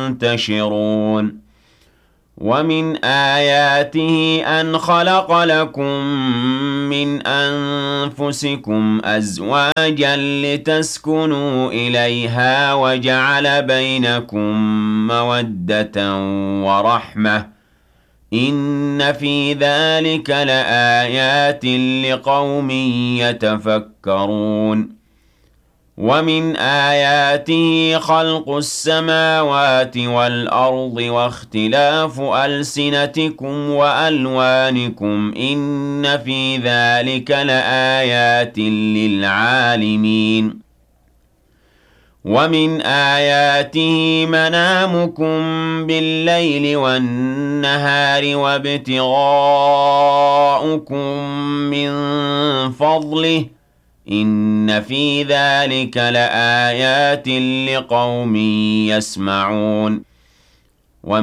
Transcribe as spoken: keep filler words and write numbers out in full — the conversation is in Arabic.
ينتشرون ومن آياته أن خلق لكم من أنفسكم أزواجا لتسكنوا إليها وجعل بينكم مودة ورحمة إن في ذلك لآيات لقوم يتفكرون ومن آياته خلق السماوات والأرض واختلاف ألسنتكم وألوانكم إن في ذلك لآيات للعالمين ومن آياته منامكم بالليل والنهار وابتغاؤكم من فضله إن في ذلك لآيات لقوم يسمعون